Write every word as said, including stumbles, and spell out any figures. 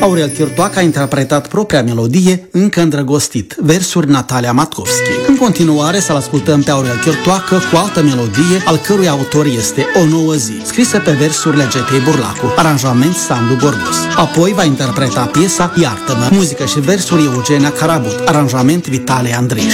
Aurel Chirtoac a interpretat propria melodie Încă îndrăgostit, versuri Natalia Matkovski. În continuare să-l ascultăm pe Aurel Chirtoac cu altă melodie, al cărui autor este O nouă zi, scrisă pe versurile Getei Burlacu, aranjament Sandu Gorbus. Apoi va interpreta piesa Iartă-mă, muzică și versuri Eugenia Carabut, aranjament Vitalie Andriș.